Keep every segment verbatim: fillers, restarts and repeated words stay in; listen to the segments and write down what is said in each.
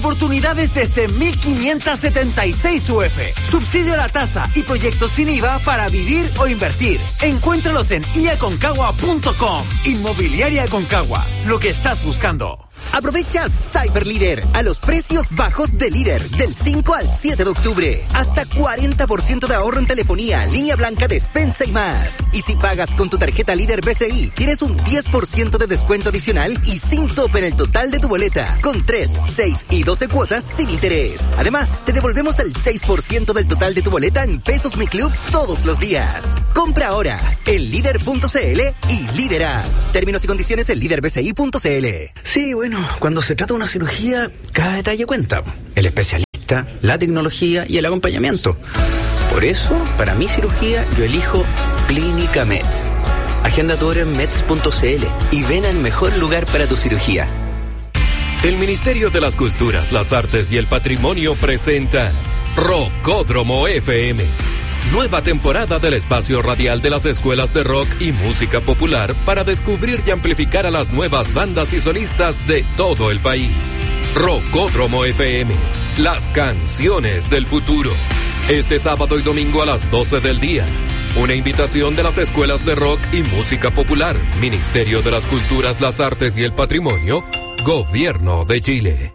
Oportunidades desde mil quinientos setenta y seis U F. Subsidio a la tasa y proyectos sin I V A para vivir o invertir. Encuéntralos en i a concagua punto com. Inmobiliaria Aconcagua. Lo que estás buscando. Aprovecha Cyber Líder a los precios bajos de Líder del cinco al siete de octubre. Hasta cuarenta por ciento de ahorro en telefonía, línea blanca, despensa y más. Y si pagas con tu tarjeta Líder B C I, tienes un diez por ciento de descuento adicional y sin tope en el total de tu boleta. Con tres, seis y doce cuotas sin interés. Además, te devolvemos el seis por ciento del total de tu boleta en Pesos Mi Club todos los días. Compra ahora en líder punto c l y Líder App. Términos y condiciones en líder b c i punto c l. Sí, bueno, cuando se trata de una cirugía, cada detalle cuenta. El especialista, la tecnología y el acompañamiento. Por eso, para mi cirugía, yo elijo Clínica Meds. Agenda tu hora en meds punto c l y ven al mejor lugar para tu cirugía. El Ministerio de las Culturas, las Artes y el Patrimonio presenta Rockódromo F M. Nueva temporada del espacio radial de las escuelas de rock y música popular para descubrir y amplificar a las nuevas bandas y solistas de todo el país. Rockódromo F M, las canciones del futuro. Este sábado y domingo a las doce del día. Una invitación de las escuelas de rock y música popular, Ministerio de las Culturas, las Artes y el Patrimonio, Gobierno de Chile.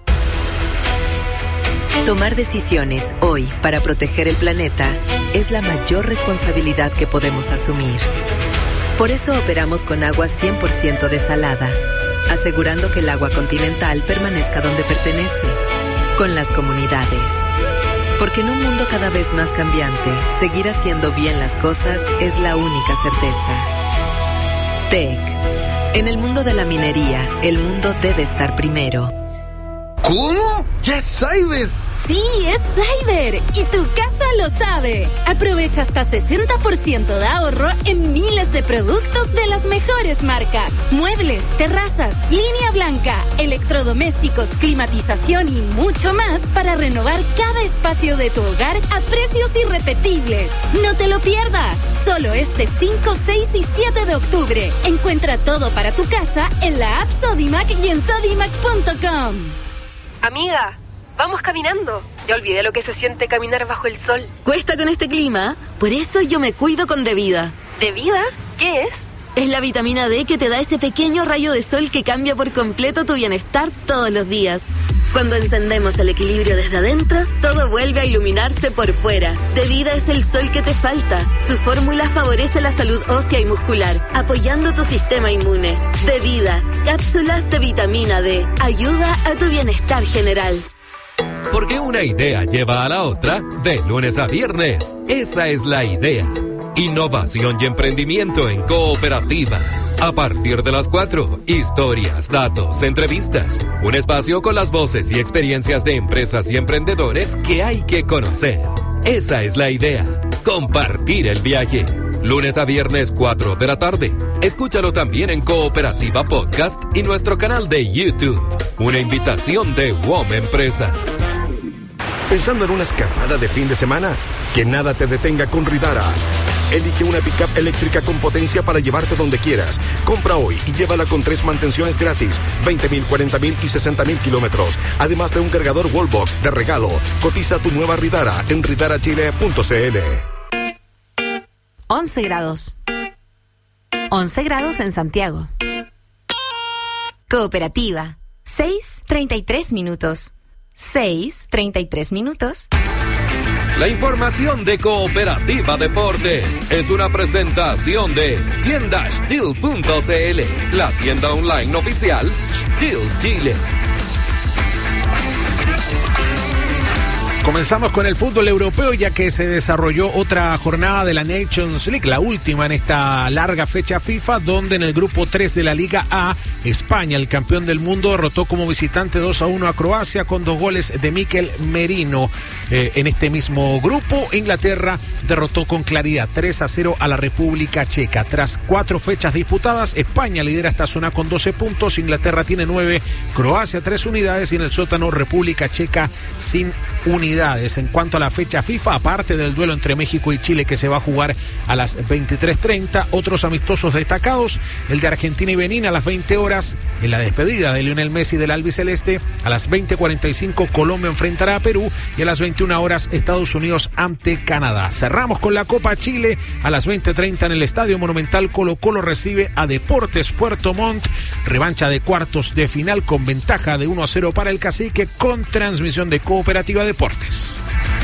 Tomar decisiones hoy para proteger el planeta es la mayor responsabilidad que podemos asumir. Por eso operamos con agua cien por ciento desalada, asegurando que el agua continental permanezca donde pertenece, con las comunidades. Porque en un mundo cada vez más cambiante, seguir haciendo bien las cosas es la única certeza. T E C. En el mundo de la minería, el mundo debe estar primero. ¿Cómo? ¡Ya es Cyber! Sí, es Cyber. Y tu casa lo sabe. Aprovecha hasta sesenta por ciento de ahorro en miles de productos de las mejores marcas. Muebles, terrazas, línea blanca, electrodomésticos, climatización y mucho más para renovar cada espacio de tu hogar a precios irrepetibles. No te lo pierdas. Solo este cinco, seis y siete de octubre. Encuentra todo para tu casa en la app Sodimac y en sodimac punto com. Amiga, vamos caminando. Ya olvidé lo que se siente caminar bajo el sol. Cuesta con este clima, por eso yo me cuido con Devida. ¿Devida? ¿Qué es? Es la vitamina D que te da ese pequeño rayo de sol que cambia por completo tu bienestar todos los días. Cuando encendemos el equilibrio desde adentro, todo vuelve a iluminarse por fuera. Devida es el sol que te falta. Su fórmula favorece la salud ósea y muscular, apoyando tu sistema inmune. Devida, cápsulas de vitamina D. Ayuda a tu bienestar general. Porque una idea lleva a la otra de lunes a viernes. Esa es la idea. Innovación y emprendimiento en cooperativa. A partir de las cuatro, historias, datos, entrevistas. Un espacio con las voces y experiencias de empresas y emprendedores que hay que conocer. Esa es la idea. Compartir el viaje. Lunes a viernes, cuatro de la tarde. Escúchalo también en Cooperativa Podcast y nuestro canal de YouTube. Una invitación de W O M Empresas. ¿Pensando en una escapada de fin de semana? Que nada te detenga con Ridara. Elige una pick-up eléctrica con potencia para llevarte donde quieras. Compra hoy y llévala con tres mantenciones gratis, veinte mil, cuarenta mil y sesenta mil kilómetros. Además de un cargador Wallbox de regalo. Cotiza tu nueva Ridara en ridara chile punto c l. once grados. once grados en Santiago. Cooperativa. seis, treinta y tres minutos. seis, treinta y tres minutos. La información de Cooperativa Deportes es una presentación de tienda Steel punto c l, la tienda online oficial Steel Chile. Comenzamos con el fútbol europeo, ya que se desarrolló otra jornada de la Nations League, la última en esta larga fecha FIFA, donde en el grupo tres de la Liga A, España, el campeón del mundo, derrotó como visitante dos a uno a Croacia con dos goles de Mikel Merino. Eh, en este mismo grupo, Inglaterra derrotó con claridad tres a cero a la República Checa. Tras cuatro fechas disputadas, España lidera esta zona con doce puntos, Inglaterra tiene nueve, Croacia tres unidades y en el sótano República Checa sin unidades. actividades en cuanto a la fecha FIFA, aparte del duelo entre México y Chile que se va a jugar a las veintitrés treinta. Otros amistosos destacados, el de Argentina y Benín a las veinte horas, en la despedida de Lionel Messi del albiceleste. A las veinte cuarenta y cinco Colombia enfrentará a Perú y a las veintiuna horas Estados Unidos ante Canadá. Cerramos con la Copa Chile a las veinte treinta en el Estadio Monumental. Colo Colo recibe a Deportes Puerto Montt, revancha de cuartos de final con ventaja de uno a cero para el Cacique, con transmisión de Cooperativa Deportes.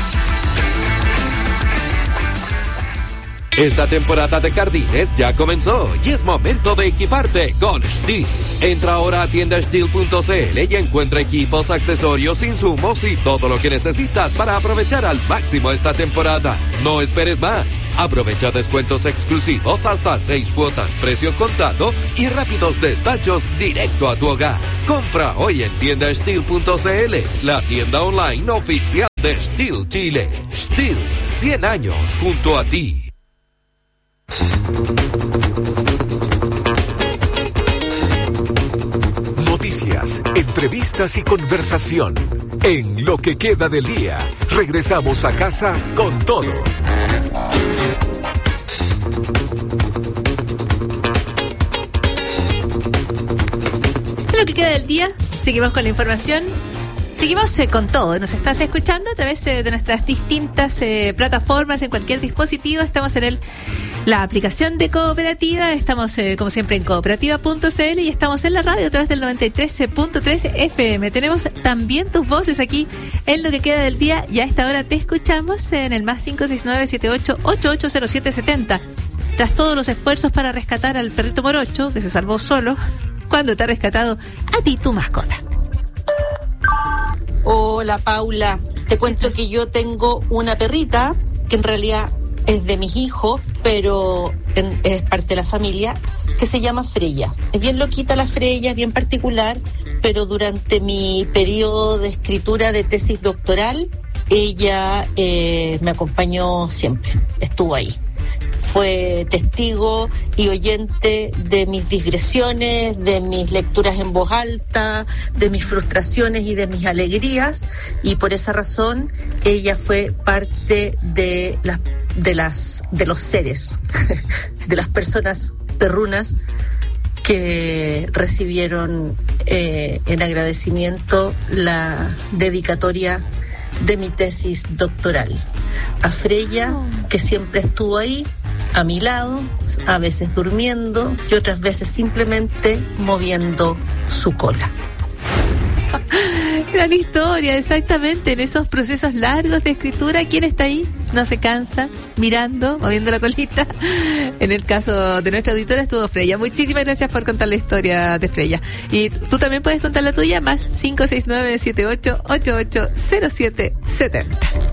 Esta temporada de jardines ya comenzó y es momento de equiparte con Stihl. Entra ahora a tienda stihl punto c l y encuentra equipos, accesorios, insumos y todo lo que necesitas para aprovechar al máximo esta temporada. No esperes más. Aprovecha descuentos exclusivos hasta seis cuotas, precio contado y rápidos despachos directo a tu hogar. Compra hoy en tienda stihl punto c l, la tienda online oficial de Stihl Chile. Stihl, cien años junto a ti. Noticias, entrevistas y conversación. En Lo que queda del día, regresamos a casa con todo. En Lo que queda del día, seguimos con la información. Seguimos eh, con todo. Nos estás escuchando a través eh, de nuestras distintas eh, plataformas, en cualquier dispositivo. Estamos en el la aplicación de Cooperativa. Estamos, eh, como siempre, en cooperativa punto c l y estamos en la radio a través del noventa y tres punto tres F M. Tenemos también tus voces aquí en Lo que queda del día y a esta hora te escuchamos en el más cinco seis nueve siete ocho ocho ocho cero siete siete cero. Tras todos los esfuerzos para rescatar al perrito morocho, que se salvó solo, cuando te ha rescatado a ti tu mascota. Hola Paula, te cuento que yo tengo una perrita que en realidad es de mis hijos, pero en, es parte de la familia, que se llama Freya. Es bien loquita la Freya, es bien particular, pero durante mi periodo de escritura de tesis doctoral, ella eh, me acompañó siempre, estuvo ahí. Fue testigo y oyente de mis digresiones, de mis lecturas en voz alta, de mis frustraciones y de mis alegrías, y por esa razón ella fue parte de las de las de los seres, de las personas perrunas que recibieron eh, en agradecimiento la dedicatoria de mi tesis doctoral. A Freya, que siempre estuvo ahí, a mi lado, a veces durmiendo y otras veces simplemente moviendo su cola. Gran historia, exactamente. En esos procesos largos de escritura, ¿quién está ahí? No se cansa, mirando, moviendo la colita. En el caso de nuestra auditora estuvo Freya. Muchísimas gracias por contar la historia de Freya. Y tú también puedes contar la tuya, más cinco seis nueve siete ocho ocho ocho cero siete siete cero.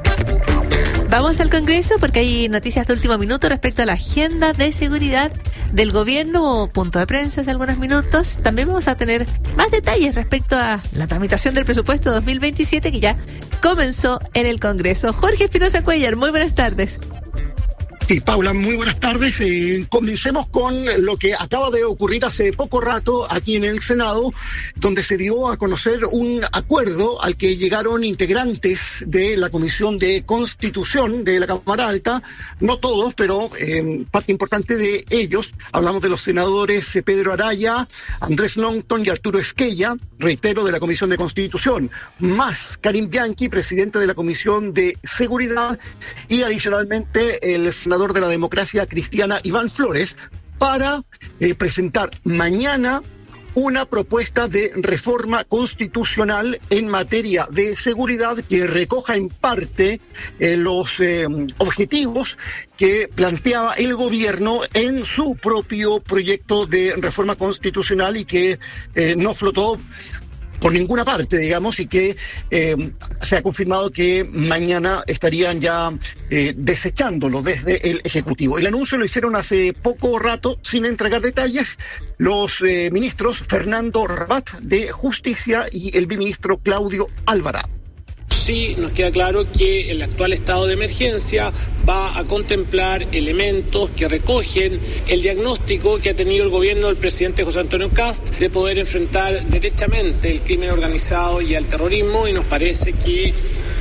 Vamos al Congreso porque hay noticias de último minuto respecto a la agenda de seguridad del gobierno, punto de prensa hace algunos minutos. También vamos a tener más detalles respecto a la tramitación del presupuesto dos mil veintisiete que ya comenzó en el Congreso. Jorge Espinosa Cuellar, muy buenas tardes. Sí, Paula, muy buenas tardes. Eh, comencemos con lo que acaba de ocurrir hace poco rato aquí en el Senado, donde se dio a conocer un acuerdo al que llegaron integrantes de la Comisión de Constitución de la Cámara Alta, no todos, pero eh, parte importante de ellos. Hablamos de los senadores eh, Pedro Araya, Andrés Longton y Arturo Esquella, reitero, de la Comisión de Constitución, más Karim Bianchi, presidente de la Comisión de Seguridad, y adicionalmente el senador de la Democracia Cristiana Iván Flores, para eh, presentar mañana una propuesta de reforma constitucional en materia de seguridad que recoja en parte eh, los eh, objetivos que planteaba el gobierno en su propio proyecto de reforma constitucional y que eh, no flotó por ninguna parte, digamos, y que eh, se ha confirmado que mañana estarían ya eh, desechándolo desde el Ejecutivo. El anuncio lo hicieron hace poco rato, sin entregar detalles, los eh, ministros Fernando Rabat de Justicia y el biministro Claudio Alvarado. Sí, nos queda claro que el actual estado de emergencia va a contemplar elementos que recogen el diagnóstico que ha tenido el gobierno del presidente José Antonio Kast de poder enfrentar derechamente el crimen organizado y el terrorismo, y nos parece que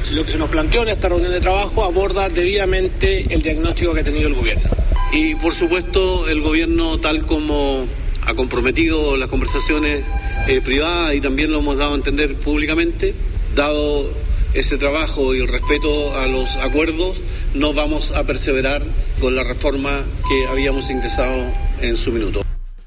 lo que se nos planteó en esta reunión de trabajo aborda debidamente el diagnóstico que ha tenido el gobierno. Y por supuesto el gobierno, tal como ha comprometido las conversaciones eh, privadas y también lo hemos dado a entender públicamente, dado ese trabajo y el respeto a los acuerdos, no vamos a perseverar con la reforma que habíamos ingresado en su minuto.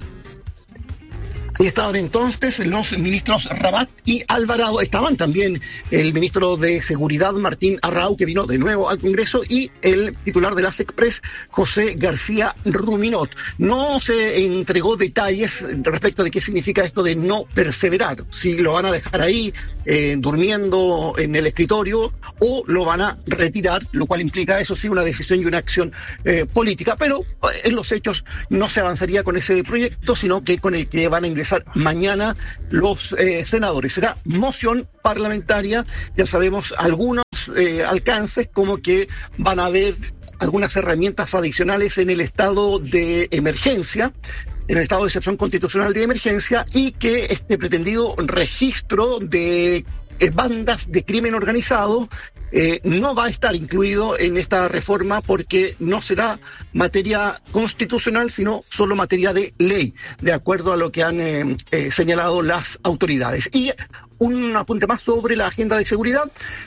Y estaban entonces los ministros Rabat y Alvarado. Estaban también el ministro de Seguridad, Martín Arrau, que vino de nuevo al Congreso, y el titular de la SECPRES, José García Ruminot. No se entregó detalles respecto de qué significa esto de no perseverar. Si lo van a dejar ahí eh, durmiendo en el escritorio o lo van a retirar, lo cual implica, eso sí, una decisión y una acción eh, política. Pero eh, en los hechos no se avanzaría con ese proyecto, sino que con el que van a ingresar mañana los eh, senadores. Será moción parlamentaria, ya sabemos algunos eh, alcances, como que van a haber algunas herramientas adicionales en el estado de emergencia, en el estado de excepción constitucional de emergencia, y que este pretendido registro de eh, bandas de crimen organizado Eh, no va a estar incluido en esta reforma porque no será materia constitucional, sino solo materia de ley, de acuerdo a lo que han eh, eh, señalado las autoridades. Y un apunte más sobre la agenda de seguridad.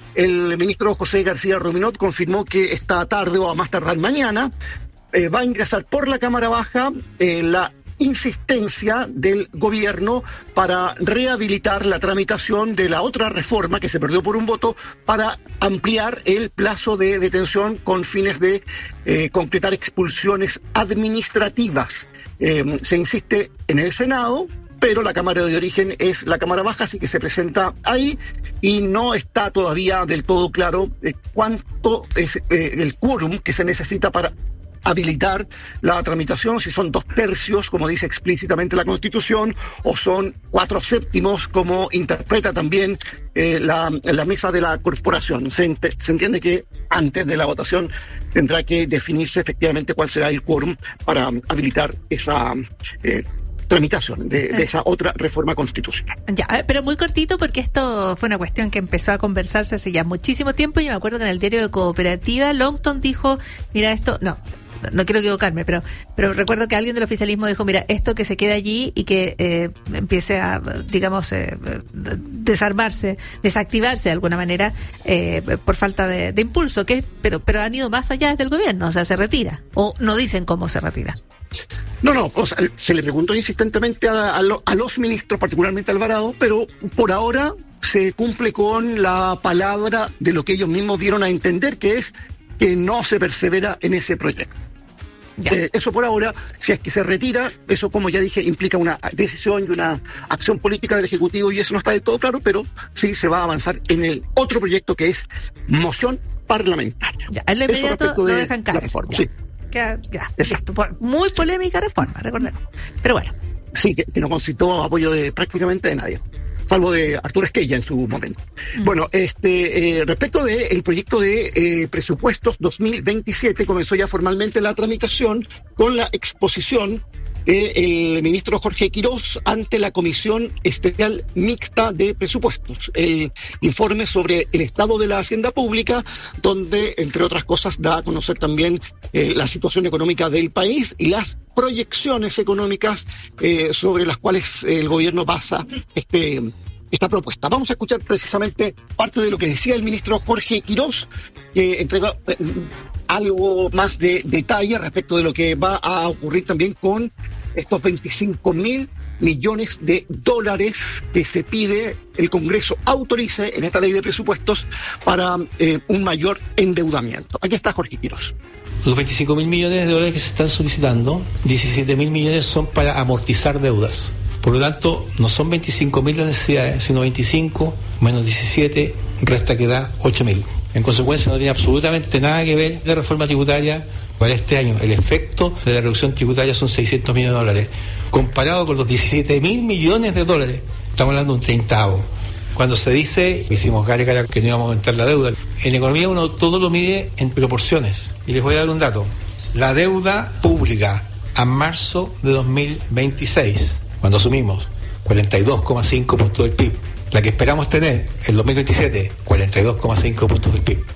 El ministro José García Ruminot confirmó que esta tarde o a más tardar mañana eh, va a ingresar por la Cámara Baja eh, la insistencia del gobierno para rehabilitar la tramitación de la otra reforma que se perdió por un voto, para ampliar el plazo de detención con fines de eh, concretar expulsiones administrativas. Eh, se insiste en el Senado, pero la Cámara de origen es la Cámara Baja, así que se presenta ahí y no está todavía del todo claro eh, cuánto es eh, el quórum que se necesita para habilitar la tramitación, si son dos tercios, como dice explícitamente la Constitución, o son cuatro séptimos, como interpreta también eh, la, la mesa de la corporación. Se, ent- se entiende que antes de la votación tendrá que definirse efectivamente cuál será el quórum para habilitar esa eh, tramitación de, de esa otra reforma constitucional. Ya, pero muy cortito, porque esto fue una cuestión que empezó a conversarse hace ya muchísimo tiempo. Yo me acuerdo que en el diario de Cooperativa Longton dijo, mira esto, no, no quiero equivocarme, pero pero recuerdo que alguien del oficialismo dijo, mira, esto que se quede allí y que eh, empiece a, digamos, eh, desarmarse, desactivarse de alguna manera eh, por falta de, de impulso, que pero pero han ido más allá desde el gobierno, o sea, se retira, o no dicen cómo se retira. No, no, o sea, se le preguntó insistentemente a, a, lo, a los ministros, particularmente a Alvarado, pero por ahora se cumple con la palabra de lo que ellos mismos dieron a entender, que es que no se persevera en ese proyecto. Eh, eso por ahora. Si es que se retira, eso, como ya dije, implica una decisión y una acción política del Ejecutivo, y eso no está del todo claro, pero sí se va a avanzar en el otro proyecto, que es moción parlamentaria. Ya, en lo inmediato lo dejan caer. La reforma, sí. Ya, ya, listo. Muy polémica reforma, recordemos. Pero bueno. Sí, que, que no concitó apoyo de prácticamente de nadie, salvo de Arturo Esquella en su momento. Mm. Bueno, este eh, respecto del proyecto de eh, presupuestos dos mil veintisiete, comenzó ya formalmente la tramitación con la exposición del ministro Jorge Quirós ante la Comisión Especial Mixta de Presupuestos, el informe sobre el estado de la hacienda pública, donde, entre otras cosas, da a conocer también eh, la situación económica del país y las proyecciones económicas eh, sobre las cuales el gobierno basa este esta propuesta. Vamos a escuchar precisamente parte de lo que decía el ministro Jorge Quirós, que entrega eh, algo más de detalle respecto de lo que va a ocurrir también con estos veinticinco mil millones de dólares que se pide el Congreso autorice en esta ley de presupuestos para eh, un mayor endeudamiento. Aquí está Jorge Quirós. Los veinticinco mil millones de dólares que se están solicitando, diecisiete mil millones son para amortizar deudas. Por lo tanto, no son veinticinco mil las necesidades, sino veinticinco menos diecisiete, resta que da ocho mil. En consecuencia, no tiene absolutamente nada que ver de reforma tributaria para este año. El efecto de la reducción tributaria son seiscientos millones de dólares. Comparado con los diecisiete mil millones de dólares, estamos hablando de un treintavo. Cuando se dice, hicimos gárgara que no íbamos a aumentar la deuda, en economía uno todo lo mide en proporciones. Y les voy a dar un dato. La deuda pública a marzo de dos mil veintiséis, cuando asumimos cuarenta y dos coma cinco por ciento del P I B, La que esperamos tener en dos mil veintisiete, cuarenta y dos coma cinco puntos del P I B.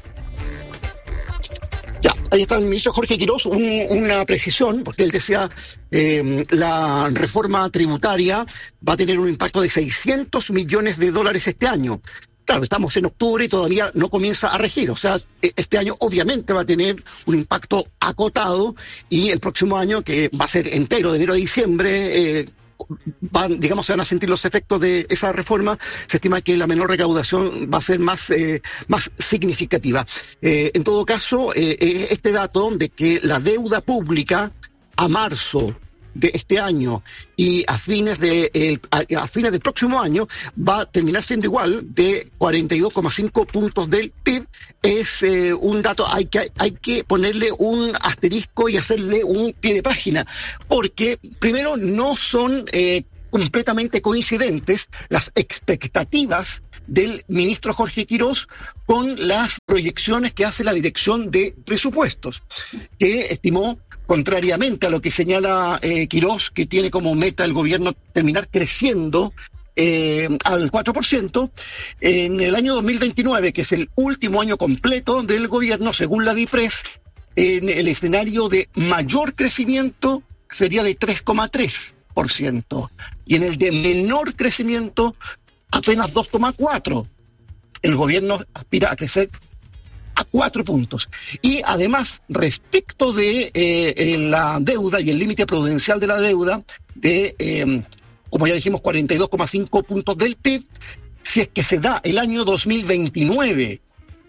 Ya, ahí está el ministro Jorge Quirós, un, una precisión, porque él decía eh, la reforma tributaria va a tener un impacto de seiscientos millones de dólares este año. Claro, estamos en octubre y todavía no comienza a regir, o sea, este año obviamente va a tener un impacto acotado y el próximo año, que va a ser entero, de enero a diciembre, eh, van, digamos, se van a sentir los efectos de esa reforma. Se estima que la menor recaudación va a ser más, eh, más significativa. Eh, en todo caso, eh, este dato de que la deuda pública a marzo de este año y a fines de el, a, a fines del próximo año va a terminar siendo igual, de cuarenta y dos coma cinco puntos del P I B. Es eh, un dato, hay que hay que ponerle un asterisco y hacerle un pie de página, porque primero no son eh, completamente coincidentes las expectativas del ministro Jorge Quirós con las proyecciones que hace la Dirección de Presupuestos, que estimó, contrariamente a lo que señala eh, Quirós, que tiene como meta el gobierno terminar creciendo eh, al cuatro por ciento, en el año dos mil veintinueve, que es el último año completo del gobierno, según la DIPRES, en el escenario de mayor crecimiento sería de tres coma tres por ciento, y en el de menor crecimiento apenas dos coma cuatro por ciento. El gobierno aspira a crecer a cuatro puntos. Y además, respecto de eh, la deuda y el límite prudencial de la deuda, de, eh, como ya dijimos, cuarenta y dos coma cinco puntos del P I B, si es que se da el año dos mil veintinueve,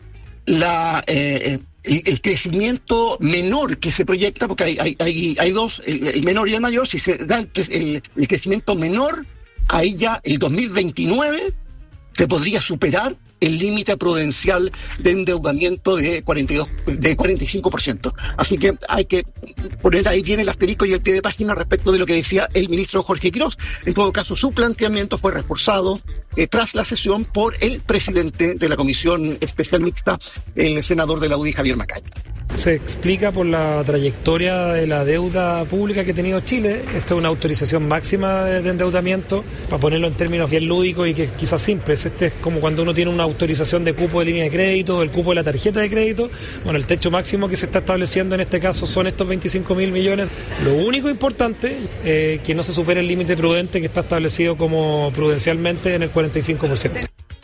la, eh, el, el crecimiento menor que se proyecta, porque hay, hay, hay, hay dos, el, el menor y el mayor, si se da el, el, el crecimiento menor, ahí ya el dos mil veintinueve se podría superar el límite prudencial de endeudamiento de cuarenta y dos, de cuarenta y cinco por ciento. Así que hay que poner ahí bien el asterisco y el pie de página respecto de lo que decía el ministro Jorge Quirós. En todo caso, su planteamiento fue reforzado eh, tras la sesión por el presidente de la Comisión Especial Mixta, el senador de la U D I, Javier Macay. Se explica por la trayectoria de la deuda pública que ha tenido Chile. Esto es una autorización máxima de, de endeudamiento, para ponerlo en términos bien lúdicos y que quizás simples. Este es como cuando uno tiene una autorización de cupo de línea de crédito, el cupo de la tarjeta de crédito. Bueno, el techo máximo que se está estableciendo en este caso son estos veinticinco mil millones. Lo único importante es eh, que no se supere el límite prudente que está establecido como prudencialmente en el cuarenta y cinco por ciento.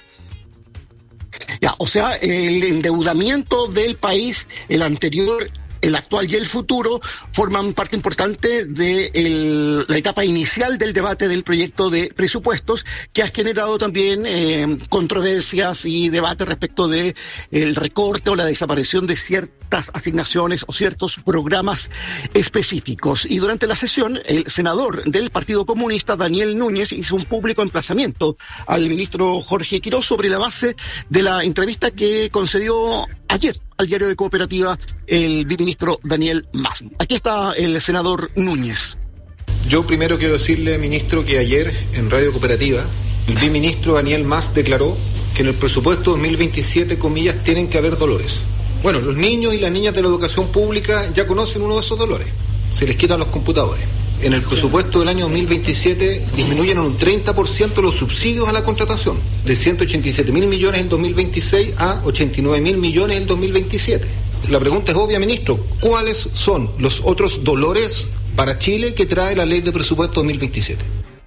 Ya, o sea, el endeudamiento del país, el anterior, el actual y el futuro, forman parte importante de el, la etapa inicial del debate del proyecto de presupuestos, que ha generado también eh, controversias y debates respecto de el recorte o la desaparición de ciertas asignaciones o ciertos programas específicos. Y durante la sesión, el senador del Partido Comunista, Daniel Núñez, hizo un público emplazamiento al ministro Jorge Quirós sobre la base de la entrevista que concedió ayer al diario de Cooperativa el viceministro Daniel Mas. Aquí está el senador Núñez. Yo primero quiero decirle, ministro, que ayer en Radio Cooperativa el viceministro Daniel Mas declaró que en el presupuesto dos mil veintisiete, comillas, tienen que haber dolores. Bueno, los niños y las niñas de la educación pública ya conocen uno de esos dolores. Se les quitan los computadores. En el presupuesto del año dos mil veintisiete disminuyen en un treinta por ciento los subsidios a la contratación, de ciento ochenta y siete mil millones en dos mil veintiséis a ochenta y nueve mil millones en dos mil veintisiete. La pregunta es obvia, ministro. ¿Cuáles son los otros dolores para Chile que trae la ley de presupuesto dos mil veintisiete?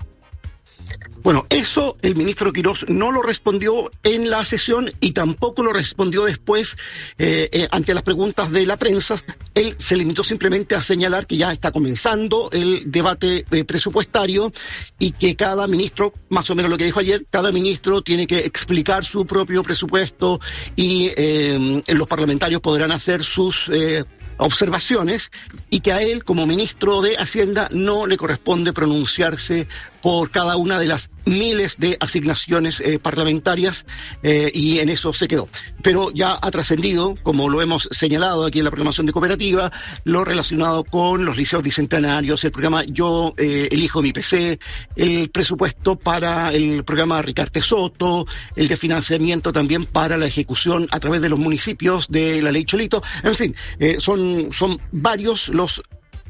Bueno, eso el ministro Quirós no lo respondió en la sesión y tampoco lo respondió después eh, eh, ante las preguntas de la prensa. Él se limitó simplemente a señalar que ya está comenzando el debate eh, presupuestario y que cada ministro, más o menos lo que dijo ayer, cada ministro tiene que explicar su propio presupuesto y eh, los parlamentarios podrán hacer sus eh, observaciones, y que a él, como ministro de Hacienda, no le corresponde pronunciarse por cada una de las miles de asignaciones eh, parlamentarias, eh, y en eso se quedó. Pero ya ha trascendido, como lo hemos señalado aquí en la programación de Cooperativa, lo relacionado con los liceos bicentenarios, el programa Yo eh, Elijo Mi P C, el presupuesto para el programa Ricarte Soto, el de financiamiento también para la ejecución a través de los municipios de la Ley Cholito. En fin, eh, son, son varios los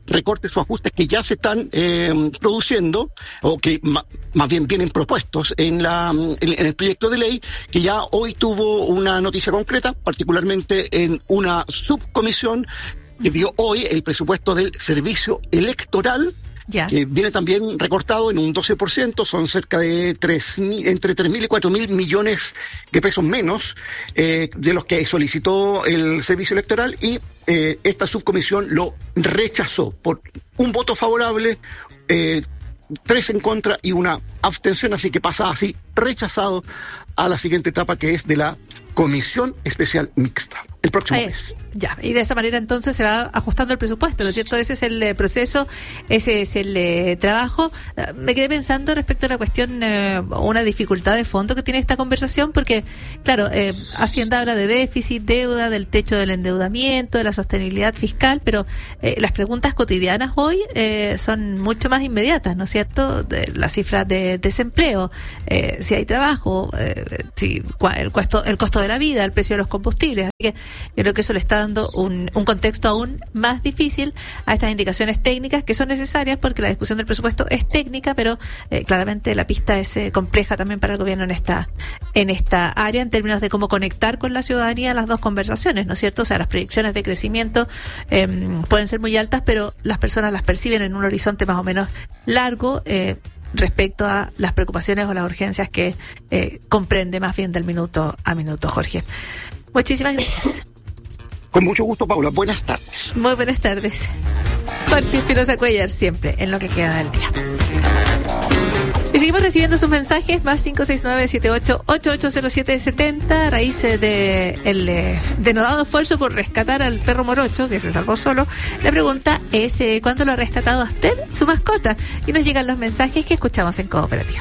recortes o ajustes que ya se están eh, produciendo, o que ma, más bien vienen propuestos en, la, en, en el proyecto de ley, que ya hoy tuvo una noticia concreta, particularmente en una subcomisión que vio hoy el presupuesto del servicio electoral, ya. que viene también recortado en un doce por ciento, son cerca de tres, entre tres mil y cuatro mil millones de pesos menos eh, de los que solicitó el servicio electoral, y eh, esta subcomisión lo rechazó por un voto favorable, eh, tres en contra y una abstención, así que pasa así rechazado a la siguiente etapa, que es de la Comisión Especial Mixta, el próximo Ahí, mes. Ya, y de esa manera entonces se va ajustando el presupuesto, ¿no es cierto? Ese es el eh, proceso, ese es el eh, trabajo. Uh, me quedé pensando respecto a la cuestión, eh, una dificultad de fondo que tiene esta conversación, porque, claro, eh, Hacienda habla de déficit, deuda, del techo del endeudamiento, de la sostenibilidad fiscal, pero eh, las preguntas cotidianas hoy eh, son mucho más inmediatas, ¿no es cierto? De las cifras de desempleo, eh, si hay trabajo, eh, si, el, costo, el costo de la vida, el precio de los combustibles. Así que yo creo que eso le está dando un, un contexto aún más difícil a estas indicaciones técnicas, que son necesarias porque la discusión del presupuesto es técnica, pero eh, claramente la pista es eh, compleja también para el gobierno en esta en esta área, en términos de cómo conectar con la ciudadanía las dos conversaciones, ¿no es cierto? O sea, las proyecciones de crecimiento eh, pueden ser muy altas, pero las personas las perciben en un horizonte más o menos largo, eh, respecto a las preocupaciones o las urgencias que eh, comprende más bien del minuto a minuto, Jorge. Muchísimas gracias. Con mucho gusto, Paula. Buenas tardes. Muy buenas tardes. Jorge Espinosa Cuellar, siempre en Lo que queda del día. Y seguimos recibiendo sus mensajes, más cinco seis nueve, siete ocho, ocho ocho cero siete, siete cero, a raíz de el eh, denodado esfuerzo por rescatar al perro morocho, que se salvó solo. La pregunta es, eh, ¿cuándo lo ha rescatado a usted, su mascota? Y nos llegan los mensajes que escuchamos en Cooperativa.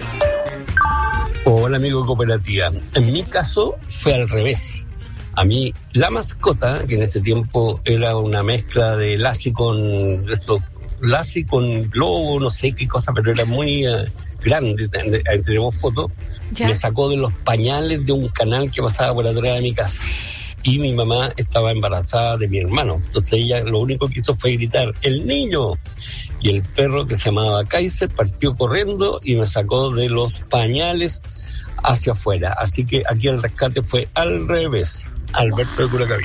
Hola, amigo de Cooperativa. En mi caso fue al revés. A mí, la mascota, que en ese tiempo era una mezcla de Lassie con eso, Lassie con lobo, no sé qué cosa, pero era muy uh, grande, ahí tenemos fotos, me sacó de los pañales de un canal que pasaba por atrás de mi casa. Y mi mamá estaba embarazada de mi hermano, entonces ella lo único que hizo fue gritar, ¡el niño! Y el perro, que se llamaba Kaiser, partió corriendo y me sacó de los pañales hacia afuera. Así que aquí el rescate fue al revés. Alberto de Curacaví.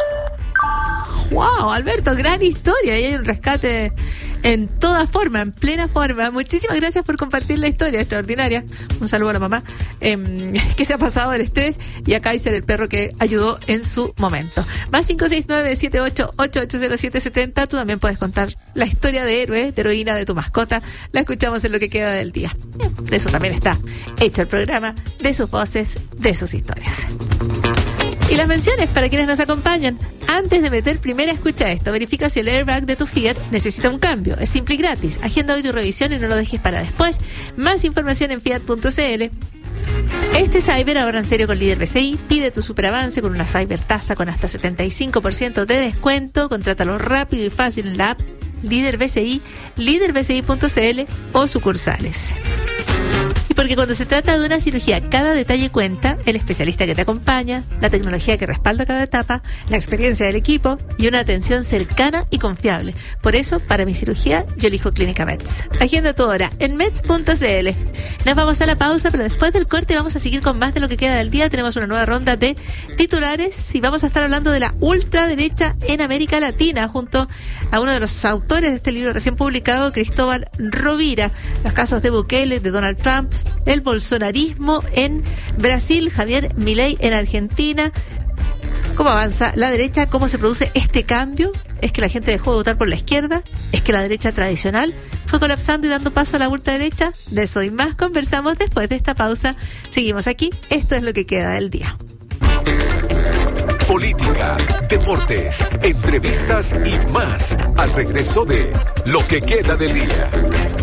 Wow, Alberto, gran historia. Y hay un rescate en toda forma, en plena forma. Muchísimas gracias por compartir la historia extraordinaria. Un saludo a la mamá eh, que se ha pasado el estrés, y a Kaiser, el perro que ayudó en su momento. Más cinco seis nueve, siete ocho, ocho ocho cero siete, siete cero. Tú también puedes contar la historia de héroe, de heroína de tu mascota. La escuchamos en Lo que queda del día. De eso también está hecho el programa, de sus voces, de sus historias. Y las menciones para quienes nos acompañan. Antes de meter primera, escucha esto. Verifica si el airbag de tu Fiat necesita un cambio. Es simple y gratis. Agenda hoy tu revisión y no lo dejes para después. Más información en fiat punto c l. Este Cyber ahorra en serio con Líder B C I. Pide tu superavance con una Cyber tasa con hasta setenta y cinco por ciento de descuento. Contrátalo rápido y fácil en la app Líder B C I, líder b c i punto c l o sucursales. Y porque cuando se trata de una cirugía, cada detalle cuenta, el especialista que te acompaña, la tecnología que respalda cada etapa, la experiencia del equipo y una atención cercana y confiable. Por eso, para mi cirugía, yo elijo Clínica Meds. Agenda tu hora en meds punto c l. Nos vamos a la pausa, pero después del corte vamos a seguir con más de Lo que queda del día. Tenemos una nueva ronda de titulares y vamos a estar hablando de la ultraderecha en América Latina, junto a uno de los autores de este libro recién publicado, Cristóbal Rovira. Los casos de Bukele, de Donald Trump, el bolsonarismo en Brasil, Javier Milei en Argentina. ¿Cómo avanza la derecha? ¿Cómo se produce este cambio? ¿Es que la gente dejó de votar por la izquierda? ¿Es que la derecha tradicional fue colapsando y dando paso a la ultraderecha? De eso y más conversamos después de esta pausa. Seguimos aquí. Esto es Lo que queda del día. Política, deportes, entrevistas y más al regreso de Lo que queda del día.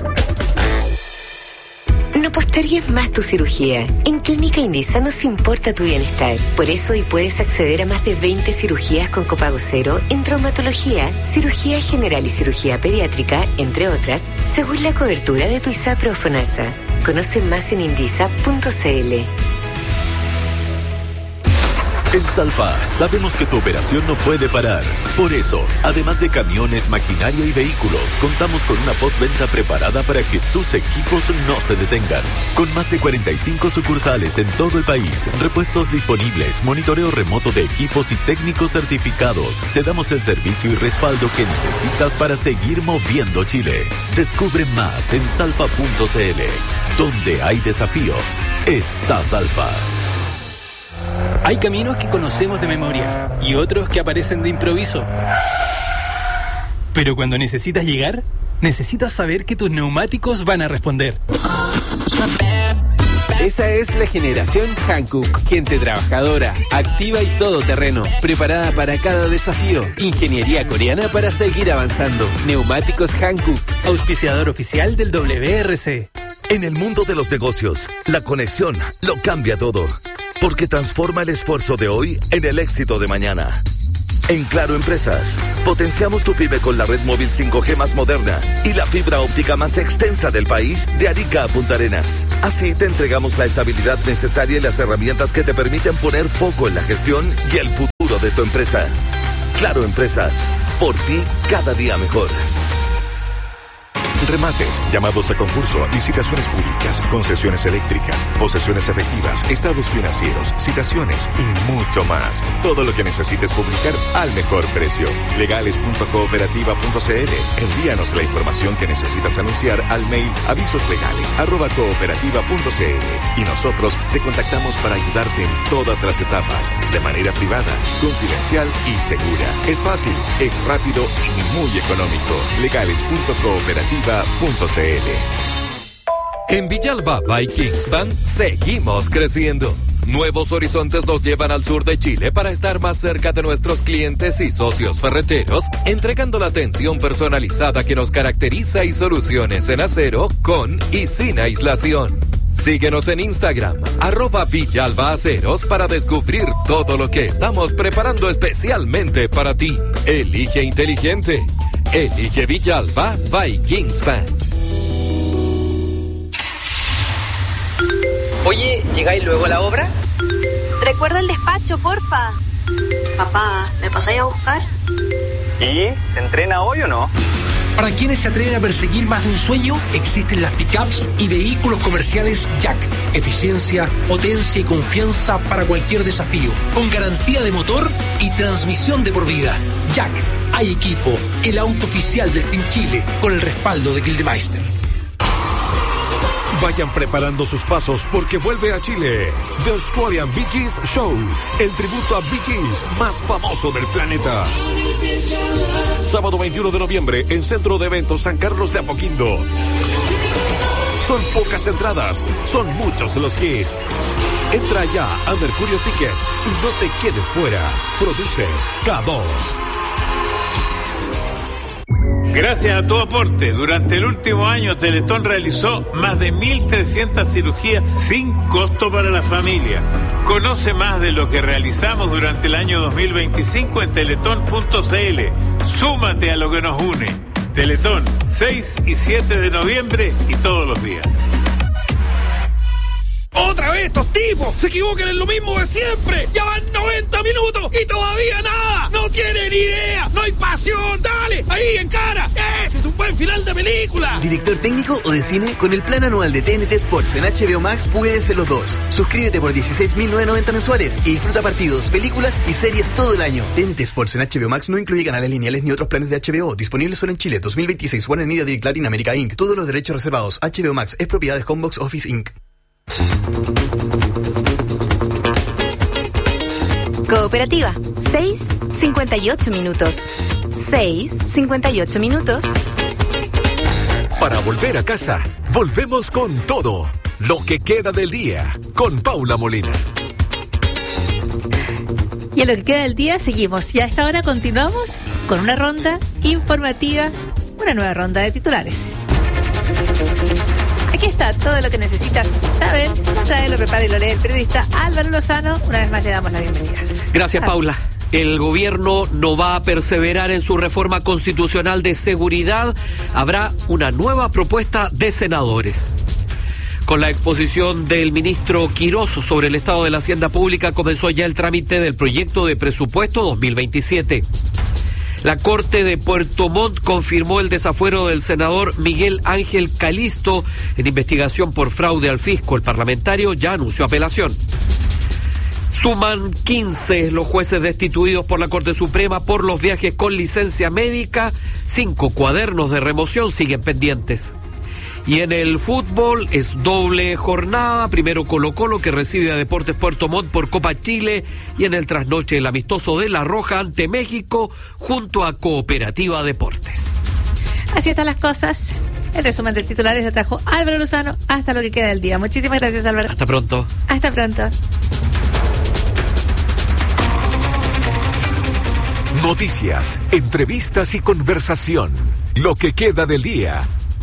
No postergues más tu cirugía. En Clínica Indisa nos importa tu bienestar. Por eso hoy puedes acceder a más de veinte cirugías con copago cero en traumatología, cirugía general y cirugía pediátrica, entre otras, según la cobertura de tu ISAPRE o FONASA. Conoce más en indisa punto c l. En Salfa sabemos que tu operación no puede parar. Por eso, además de camiones, maquinaria y vehículos, contamos con una postventa preparada para que tus equipos no se detengan. Con más de cuarenta y cinco sucursales en todo el país, repuestos disponibles, monitoreo remoto de equipos y técnicos certificados, te damos el servicio y respaldo que necesitas para seguir moviendo Chile. Descubre más en salfa punto c l. Donde hay desafíos, está Salfa. Hay caminos que conocemos de memoria y otros que aparecen de improviso. Pero cuando necesitas llegar, necesitas saber que tus neumáticos van a responder. Esa es la generación Hankook, gente trabajadora, activa y todoterreno, preparada para cada desafío. Ingeniería coreana para seguir avanzando. Neumáticos Hankook, auspiciador oficial del W R C. En el mundo de los negocios, la conexión lo cambia todo, porque transforma el esfuerzo de hoy en el éxito de mañana. En Claro Empresas, potenciamos tu pyme con la red móvil cinco G más moderna y la fibra óptica más extensa del país, de Arica a Punta Arenas. Así te entregamos la estabilidad necesaria y las herramientas que te permiten poner foco en la gestión y el futuro de tu empresa. Claro Empresas, por ti cada día mejor. Remates, llamados a concurso, licitaciones públicas, concesiones eléctricas, posesiones efectivas, estados financieros, citaciones y mucho más. Todo lo que necesites publicar al mejor precio. legales punto cooperativa punto c l. Envíanos la información que necesitas anunciar al mail avisoslegales arroba cooperativa punto c l y nosotros te contactamos para ayudarte en todas las etapas, de manera privada, confidencial y segura. Es fácil, es rápido y muy económico. legales punto cooperativa punto c l. En Villalba by Kingspan seguimos creciendo. Nuevos horizontes nos llevan al sur de Chile para estar más cerca de nuestros clientes y socios ferreteros, entregando la atención personalizada que nos caracteriza y soluciones en acero con y sin aislación. Síguenos en Instagram, arroba Villalba Aceros, para descubrir todo lo que estamos preparando especialmente para ti. Elige inteligente. Elige Villalba by Kingspan. Oye, ¿llegáis luego a la obra? Recuerda el despacho, porfa. Papá, ¿me pasáis a buscar? ¿Y se entrena hoy o no? Para quienes se atreven a perseguir más de un sueño, existen las pickups y vehículos comerciales Jack. Eficiencia, potencia y confianza para cualquier desafío. Con garantía de motor y transmisión de por vida. Jack, hay equipo, el auto oficial del Team Chile, con el respaldo de Gildemeister. Vayan preparando sus pasos porque vuelve a Chile The Australian Bee Gees Show, el tributo a Bee Gees más famoso del planeta. Sábado veintiuno de noviembre en Centro de Eventos San Carlos de Apoquindo. Son pocas entradas, son muchos los hits. Entra ya a Mercurio Ticket y no te quedes fuera. Produce K dos. Gracias a tu aporte, durante el último año Teletón realizó más de mil trescientas cirugías sin costo para la familia. Conoce más de lo que realizamos durante el año dos mil veinticinco en teletón punto c l. Súmate a lo que nos une. Teletón, seis y siete de noviembre y todos los días. ¡Otra vez estos tipos! ¡Se equivocan en lo mismo de siempre! ¡Ya van noventa minutos y todavía nada! ¡No tienen idea! ¡No hay pasión! ¡Dale! ¡Ahí, en cara! ¡Ese es un buen final de película! ¿Director técnico o de cine? Con el plan anual de T N T Sports en H B O Max puedes ser los dos. Suscríbete por dieciséis mil novecientos noventa mensuales y disfruta partidos, películas y series todo el año. T N T Sports en H B O Max no incluye canales lineales ni otros planes de H B O. Disponibles solo en Chile. dos mil veintiséis. Warner Media Direct Latin America incorporated. Todos los derechos reservados. H B O Max es propiedad de Homebox Office incorporated. Cooperativa, seis cincuenta y ocho minutos. seis cincuenta y ocho minutos. Para volver a casa, volvemos con todo. Lo que queda del día, con Paula Molina. Y a lo que queda del día seguimos. Y a esta hora continuamos con una ronda informativa, una nueva ronda de titulares. Aquí está todo lo que necesitas saber. Lo trae, lo prepara y lo lee el periodista Álvaro Lozano. Una vez más le damos la bienvenida. Gracias, Paula. El gobierno no va a perseverar en su reforma constitucional de seguridad. Habrá una nueva propuesta de senadores. Con la exposición del ministro Quirós sobre el estado de la hacienda pública, comenzó ya el trámite del proyecto de presupuesto dos mil veintisiete. La Corte de Puerto Montt confirmó el desafuero del senador Miguel Ángel Calisto en investigación por fraude al fisco. El parlamentario ya anunció apelación. Suman quince los jueces destituidos por la Corte Suprema por los viajes con licencia médica. Cinco cuadernos de remoción siguen pendientes. Y en el fútbol es doble jornada. Primero Colo-Colo, que recibe a Deportes Puerto Montt por Copa Chile. Y en el trasnoche el amistoso de La Roja ante México junto a Cooperativa Deportes. Así están las cosas. El resumen de titulares lo trajo Álvaro Lozano hasta lo que queda del día. Muchísimas gracias, Álvaro. Hasta pronto. Hasta pronto. Noticias, entrevistas y conversación. Lo que queda del día.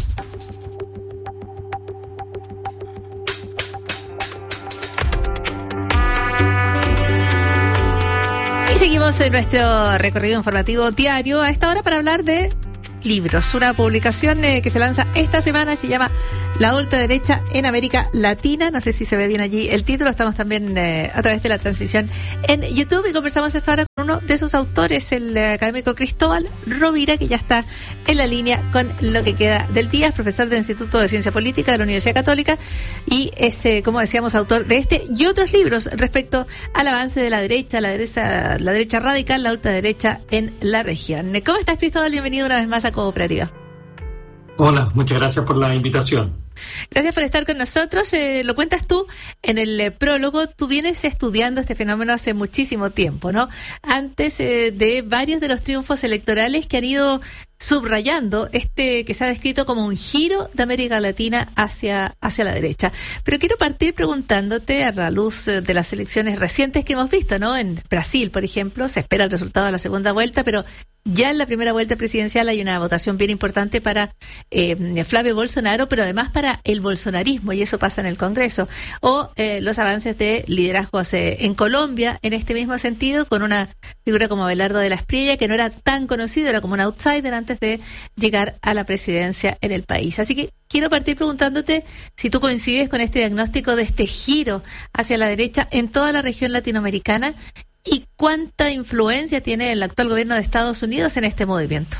Seguimos en nuestro recorrido informativo diario a esta hora para hablar de libros. Una publicación eh, que se lanza esta semana se llama La ultraderecha en América Latina. No sé si se ve bien allí el título. Estamos también eh, a través de la transmisión en YouTube y conversamos esta hora con uno de sus autores, el eh, académico Cristóbal Rovira, que ya está en la línea con lo que queda del día. Es profesor del Instituto de Ciencia Política de la Universidad Católica y es, eh, como decíamos, autor de este y otros libros respecto al avance de la derecha, la derecha, la derecha radical, la ultraderecha en la región. ¿Cómo estás, Cristóbal? Bienvenido una vez más a Cooperativa. Hola, muchas gracias por la invitación. Gracias por estar con nosotros. Eh, lo cuentas tú en el eh, prólogo. Tú vienes estudiando este fenómeno hace muchísimo tiempo, ¿no? Antes eh, de varios de los triunfos electorales que han ido subrayando este que se ha descrito como un giro de América Latina hacia, hacia la derecha. Pero quiero partir preguntándote, a la luz de las elecciones recientes que hemos visto, ¿no? En Brasil, por ejemplo, se espera el resultado de la segunda vuelta, pero ya en la primera vuelta presidencial hay una votación bien importante para eh, Flavio Bolsonaro, pero además para el bolsonarismo, y eso pasa en el Congreso. O eh, los avances de liderazgos eh, en Colombia, en este mismo sentido, con una figura como Abelardo de la Espriella, que no era tan conocido, era como un outsider antes de llegar a la presidencia en el país. Así que quiero partir preguntándote si tú coincides con este diagnóstico de este giro hacia la derecha en toda la región latinoamericana y cuánta influencia tiene el actual gobierno de Estados Unidos en este movimiento.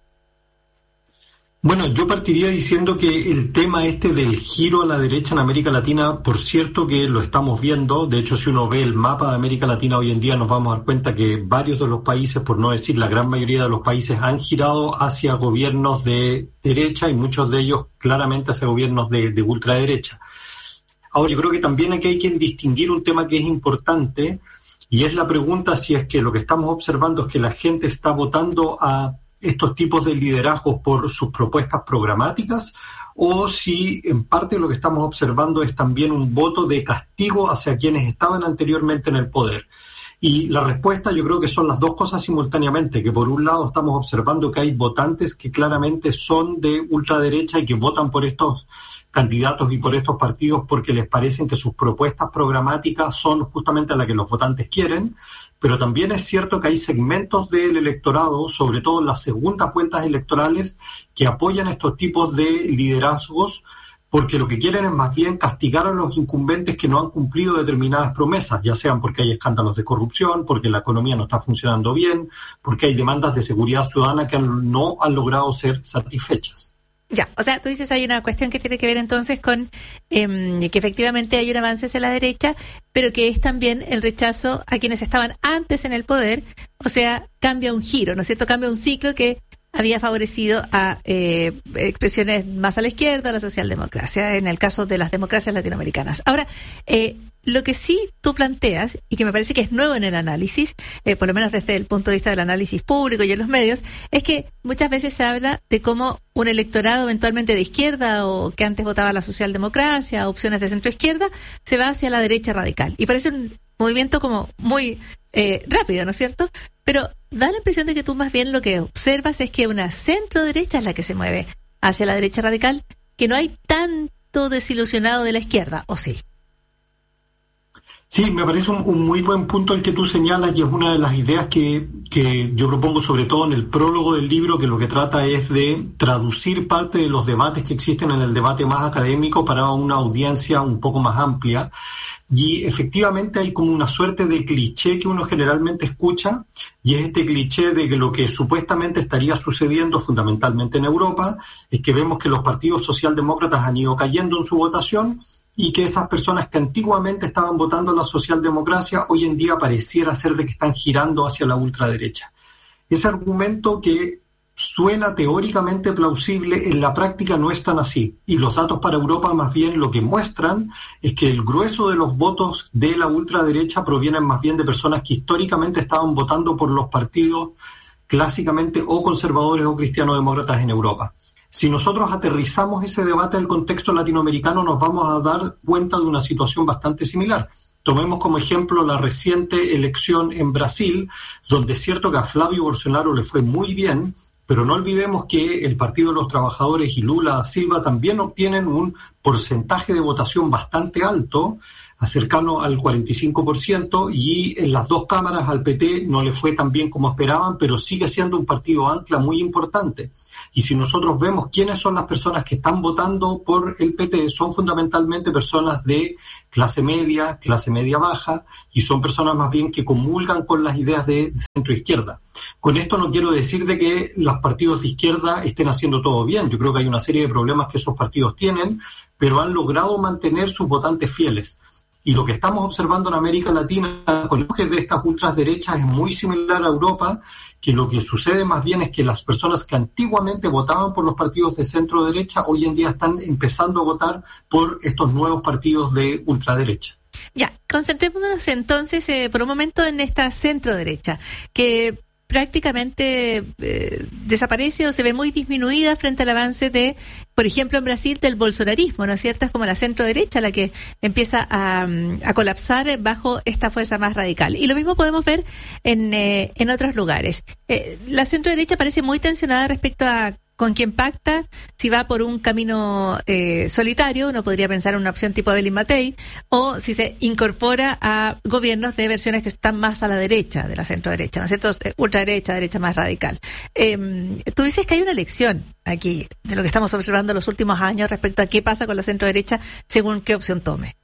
Bueno, yo partiría diciendo que el tema este del giro a la derecha en América Latina, por cierto que lo estamos viendo. De hecho, si uno ve el mapa de América Latina hoy en día, nos vamos a dar cuenta que varios de los países, por no decir la gran mayoría de los países, han girado hacia gobiernos de derecha y muchos de ellos claramente hacia gobiernos de, de ultraderecha. Ahora, yo creo que también aquí hay que distinguir un tema que es importante, y es la pregunta si es que lo que estamos observando es que la gente está votando a estos tipos de liderazgos por sus propuestas programáticas, o si en parte lo que estamos observando es también un voto de castigo hacia quienes estaban anteriormente en el poder. Y la respuesta yo creo que son las dos cosas simultáneamente, que por un lado estamos observando que hay votantes que claramente son de ultraderecha y que votan por estos candidatos y por estos partidos porque les parecen que sus propuestas programáticas son justamente las que los votantes quieren, pero también es cierto que hay segmentos del electorado, sobre todo en las segundas vueltas electorales, que apoyan estos tipos de liderazgos porque lo que quieren es más bien castigar a los incumbentes que no han cumplido determinadas promesas, ya sean porque hay escándalos de corrupción, porque la economía no está funcionando bien, porque hay demandas de seguridad ciudadana que no han logrado ser satisfechas. Ya, o sea, tú dices hay una cuestión que tiene que ver entonces con eh, que efectivamente hay un avance hacia la derecha, pero que es también el rechazo a quienes estaban antes en el poder, o sea, cambia un giro, ¿no es cierto? Cambia un ciclo que había favorecido a eh, expresiones más a la izquierda, a la socialdemocracia, en el caso de las democracias latinoamericanas. Ahora, eh, lo que sí tú planteas, y que me parece que es nuevo en el análisis, eh, por lo menos desde el punto de vista del análisis público y en los medios, es que muchas veces se habla de cómo un electorado eventualmente de izquierda o que antes votaba la socialdemocracia, opciones de centro-izquierda, se va hacia la derecha radical. Y parece un movimiento como muy eh, rápido, ¿no es cierto? Pero da la impresión de que tú más bien lo que observas es que una centro-derecha es la que se mueve hacia la derecha radical, que no hay tanto desilusionado de la izquierda, ¿o sí? Sí, me parece un, un muy buen punto el que tú señalas y es una de las ideas que, que yo propongo sobre todo en el prólogo del libro, que lo que trata es de traducir parte de los debates que existen en el debate más académico para una audiencia un poco más amplia. Y efectivamente hay como una suerte de cliché que uno generalmente escucha, y es este cliché de que lo que supuestamente estaría sucediendo fundamentalmente en Europa es que vemos que los partidos socialdemócratas han ido cayendo en su votación y que esas personas que antiguamente estaban votando la socialdemocracia hoy en día pareciera ser de que están girando hacia la ultraderecha. Ese argumento que suena teóricamente plausible, en la práctica no es tan así. Y los datos para Europa más bien lo que muestran es que el grueso de los votos de la ultraderecha provienen más bien de personas que históricamente estaban votando por los partidos clásicamente o conservadores o cristiano-demócratas en Europa. Si nosotros aterrizamos ese debate al contexto latinoamericano, nos vamos a dar cuenta de una situación bastante similar. Tomemos como ejemplo la reciente elección en Brasil, donde es cierto que a Flavio Bolsonaro le fue muy bien, pero no olvidemos que el Partido de los Trabajadores y Lula da Silva también obtienen un porcentaje de votación bastante alto, cercano al cuarenta y cinco por ciento, y en las dos cámaras al P T no le fue tan bien como esperaban, pero sigue siendo un partido ancla muy importante. Y si nosotros vemos quiénes son las personas que están votando por el P T, son fundamentalmente personas de clase media, clase media baja, y son personas más bien que comulgan con las ideas de centro-izquierda. Con esto no quiero decir de que los partidos de izquierda estén haciendo todo bien. Yo creo que hay una serie de problemas que esos partidos tienen, pero han logrado mantener sus votantes fieles. Y lo que estamos observando en América Latina con el auge de estas ultraderechas es muy similar a Europa, que lo que sucede más bien es que las personas que antiguamente votaban por los partidos de centro-derecha hoy en día están empezando a votar por estos nuevos partidos de ultraderecha. Ya, concentrémonos entonces eh, por un momento en esta centro-derecha, que prácticamente eh, desaparece o se ve muy disminuida frente al avance de, por ejemplo, en Brasil, del bolsonarismo, ¿no es cierto? Es como la centro derecha la que empieza a, a colapsar bajo esta fuerza más radical. Y lo mismo podemos ver en, eh, en otros lugares. Eh, la centro derecha parece muy tensionada respecto a con quién pacta, si va por un camino eh, solitario, uno podría pensar en una opción tipo Abelín Matei, o si se incorpora a gobiernos de versiones que están más a la derecha de la centro derecha, ¿no es cierto? Ultraderecha, derecha más radical. Eh, tú dices que hay una lección aquí de lo que estamos observando en los últimos años respecto a qué pasa con la centro derecha según qué opción tome.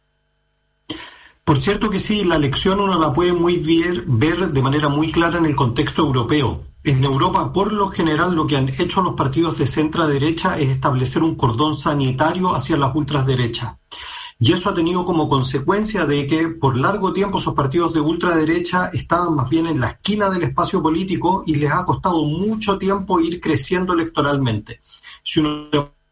Por cierto que sí, la lección uno la puede muy bien ver de manera muy clara en el contexto europeo. En Europa, por lo general, lo que han hecho los partidos de centro-derecha es establecer un cordón sanitario hacia las ultraderechas. Y eso ha tenido como consecuencia de que por largo tiempo esos partidos de ultraderecha estaban más bien en la esquina del espacio político y les ha costado mucho tiempo ir creciendo electoralmente. Si uno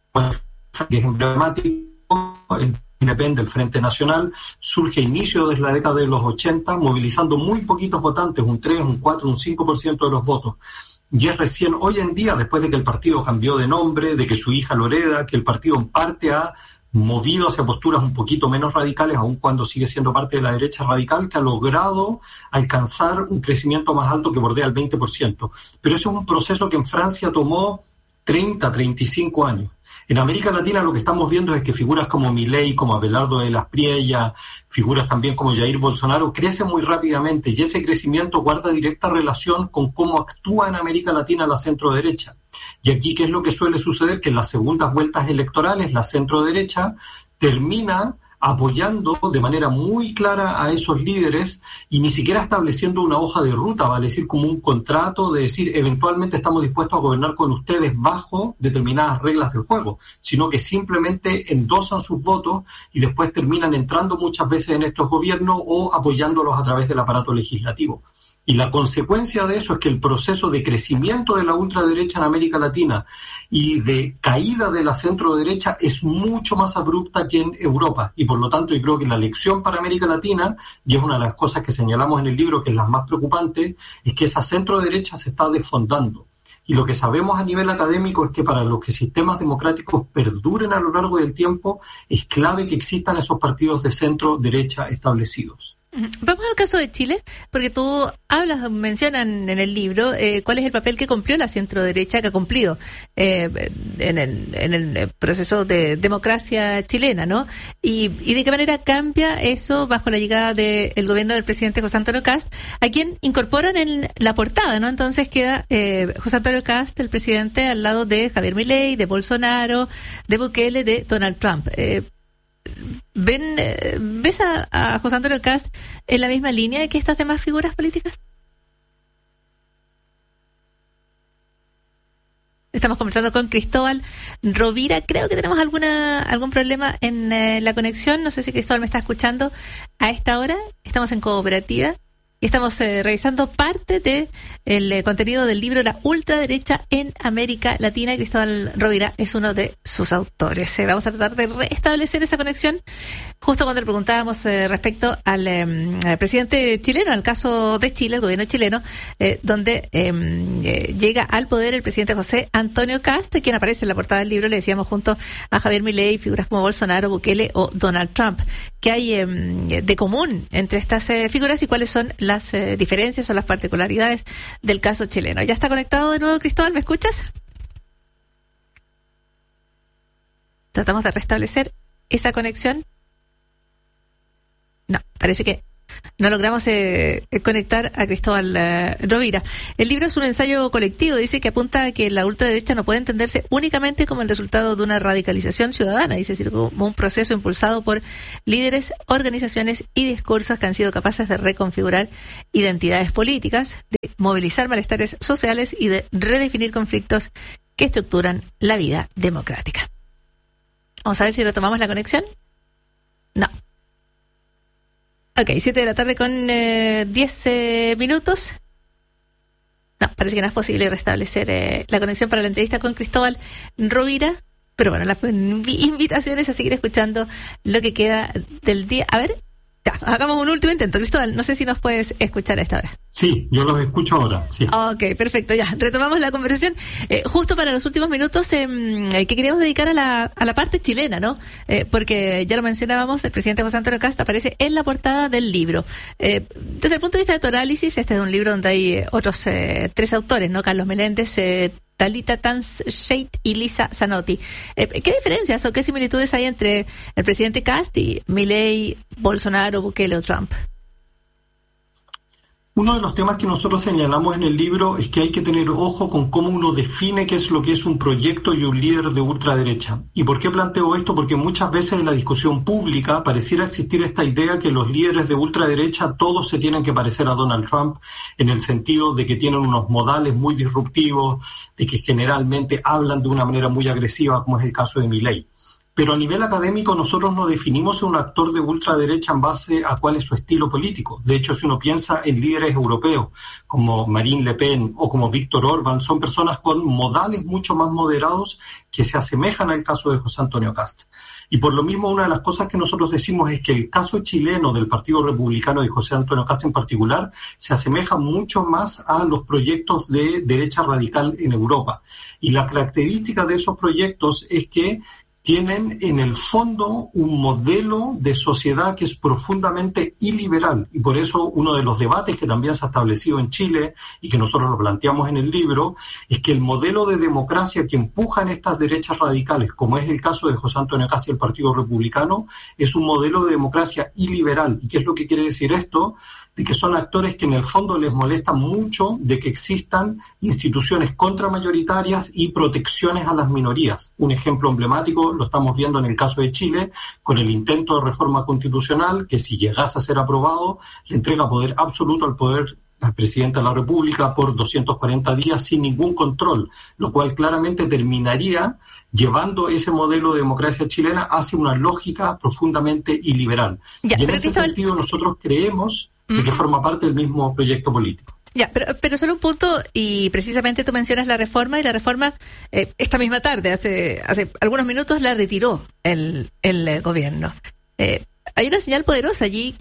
que es emblemático, el Depende del Frente Nacional surge a inicio de la década de los ochenta, movilizando muy poquitos votantes, un tres, un cuatro, un cinco por ciento de los votos. Y es recién hoy en día, después de que el partido cambió de nombre, de que su hija lo hereda, que el partido en parte ha movido hacia posturas un poquito menos radicales, aun cuando sigue siendo parte de la derecha radical, que ha logrado alcanzar un crecimiento más alto que bordea el veinte por ciento. Pero eso es un proceso que en Francia tomó treinta, treinta y cinco años. En América Latina lo que estamos viendo es que figuras como Milei, como Abelardo de las Priella, figuras también como Jair Bolsonaro, crecen muy rápidamente y ese crecimiento guarda directa relación con cómo actúa en América Latina la centro-derecha. Y aquí, ¿qué es lo que suele suceder? Que en las segundas vueltas electorales la centro-derecha termina apoyando de manera muy clara a esos líderes y ni siquiera estableciendo una hoja de ruta, vale decir, como un contrato de decir eventualmente estamos dispuestos a gobernar con ustedes bajo determinadas reglas del juego, sino que simplemente endosan sus votos y después terminan entrando muchas veces en estos gobiernos o apoyándolos a través del aparato legislativo. Y la consecuencia de eso es que el proceso de crecimiento de la ultraderecha en América Latina y de caída de la centroderecha es mucho más abrupta que en Europa. Y por lo tanto yo creo que la lección para América Latina, y es una de las cosas que señalamos en el libro que es la más preocupante, es que esa centroderecha se está desfondando. Y lo que sabemos a nivel académico es que para los que sistemas democráticos perduren a lo largo del tiempo, es clave que existan esos partidos de centro-derecha establecidos. Vamos al caso de Chile, porque tú hablas, mencionan en el libro eh, cuál es el papel que cumplió la centroderecha, que ha cumplido eh, en, el, en el proceso de democracia chilena, ¿no? Y, y de qué manera cambia eso bajo la llegada del gobierno del presidente José Antonio Kast, a quien incorporan en la portada, ¿no? Entonces queda eh, José Antonio Kast, el presidente, al lado de Javier Milei, de Bolsonaro, de Bukele, de Donald Trump. Eh, ¿Ven, ¿Ves a, a José Antonio Kast en la misma línea que estas demás figuras políticas? Estamos conversando con Cristóbal Rovira. Creo que tenemos alguna algún problema en eh, la conexión. No sé si Cristóbal me está escuchando a esta hora. Estamos en Cooperativa y estamos eh, revisando parte de el eh, contenido del libro La ultraderecha en América Latina. Cristóbal Rovira es uno de sus autores. Eh, vamos a tratar de restablecer esa conexión justo cuando le preguntábamos eh, respecto al, eh, al presidente chileno, al caso de Chile, el gobierno chileno, eh, donde eh, eh, llega al poder el presidente José Antonio Kast, quien aparece en la portada del libro, le decíamos, junto a Javier Milei, figuras como Bolsonaro, Bukele o Donald Trump. ¿Qué hay eh, de común entre estas eh, figuras y cuáles son las las eh, diferencias o las particularidades del caso chileno? ¿Ya está conectado de nuevo, Cristóbal? ¿Me escuchas? Tratamos de restablecer esa conexión. No, parece que no logramos eh, conectar a Cristóbal eh, Rovira. El libro es un ensayo colectivo, dice, que apunta a que la ultraderecha no puede entenderse únicamente como el resultado de una radicalización ciudadana, dice, sino como un proceso impulsado por líderes, organizaciones y discursos que han sido capaces de reconfigurar identidades políticas, de movilizar malestares sociales y de redefinir conflictos que estructuran la vida democrática. Vamos a ver si retomamos la conexión. No. Ok, siete de la tarde con eh, diez eh, minutos. No, parece que no es posible restablecer eh, la conexión para la entrevista con Cristóbal Rovira. Pero bueno, la invitación es a seguir escuchando lo que queda del día. A ver, ya, hagamos un último intento. Cristóbal, no sé si nos puedes escuchar a esta hora. Sí, yo los escucho ahora, sí. Ok, perfecto, ya, retomamos la conversación. Eh, justo para los últimos minutos eh, que queríamos dedicar a la, a la parte chilena, ¿no? Eh, porque ya lo mencionábamos, el presidente José Antonio Kast aparece en la portada del libro. Eh, desde el punto de vista de tu análisis, este es un libro donde hay eh, otros eh, tres autores, ¿no? Carlos Meléndez, eh, Talita Tanz-Shade y Lisa Zanotti. Eh, ¿Qué diferencias o qué similitudes hay entre el presidente Kast y Milei, Bolsonaro, Bukele o Trump? Uno de los temas que nosotros señalamos en el libro es que hay que tener ojo con cómo uno define qué es lo que es un proyecto y un líder de ultraderecha. ¿Y por qué planteo esto? Porque muchas veces en la discusión pública pareciera existir esta idea que los líderes de ultraderecha todos se tienen que parecer a Donald Trump, en el sentido de que tienen unos modales muy disruptivos, de que generalmente hablan de una manera muy agresiva, como es el caso de Milei. Pero a nivel académico nosotros no definimos a un actor de ultraderecha en base a cuál es su estilo político. De hecho, si uno piensa en líderes europeos como Marine Le Pen o como Víctor Orbán, son personas con modales mucho más moderados que se asemejan al caso de José Antonio Kast. Y por lo mismo, una de las cosas que nosotros decimos es que el caso chileno del Partido Republicano y José Antonio Kast en particular se asemeja mucho más a los proyectos de derecha radical en Europa. Y la característica de esos proyectos es que tienen en el fondo un modelo de sociedad que es profundamente iliberal, y por eso uno de los debates que también se ha establecido en Chile y que nosotros lo planteamos en el libro es que el modelo de democracia que empujan estas derechas radicales, como es el caso de José Antonio Kast y el Partido Republicano, es un modelo de democracia iliberal. ¿Y qué es lo que quiere decir esto? De que son actores que en el fondo les molesta mucho de que existan instituciones contramayoritarias y protecciones a las minorías. Un ejemplo emblemático lo estamos viendo en el caso de Chile, con el intento de reforma constitucional, que si llegase a ser aprobado, le entrega poder absoluto al poder al presidente de la República por doscientos cuarenta días sin ningún control, lo cual claramente terminaría llevando ese modelo de democracia chilena hacia una lógica profundamente iliberal. Ya, y en ese sentido nosotros creemos de que forma parte del mismo proyecto político. Ya, pero, pero solo un punto, y precisamente tú mencionas la reforma, y la reforma eh, esta misma tarde, hace hace algunos minutos, la retiró el, el eh, gobierno. Eh, hay una señal poderosa allí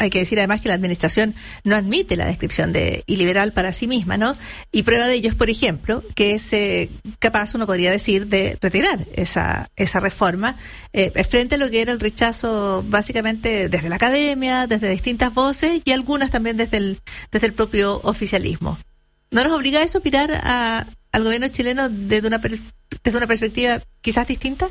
hay que decir además que la administración no admite la descripción de iliberal para sí misma, ¿no? Y prueba de ello es, por ejemplo, que es eh, capaz, uno podría decir, de retirar esa esa reforma eh, frente a lo que era el rechazo básicamente desde la academia, desde distintas voces y algunas también desde el desde el propio oficialismo. ¿No nos obliga a eso, Pilar, a, al gobierno chileno desde una, desde una perspectiva quizás distinta?